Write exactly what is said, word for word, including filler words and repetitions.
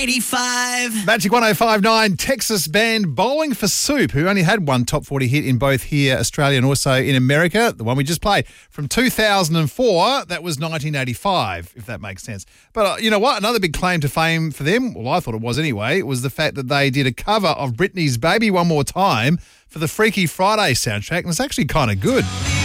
eighty-five. Magic one oh five point nine, Texas band Bowling for Soup, who only had one top forty hit in both here, Australia, and also in America, the one we just played. From two thousand four, that was nineteen eighty-five, if that makes sense. But uh, you know what? Another big claim to fame for them, well, I thought it was anyway, was the fact that they did a cover of Britney's Baby One More Time for the Freaky Friday soundtrack, and it's actually kind of good.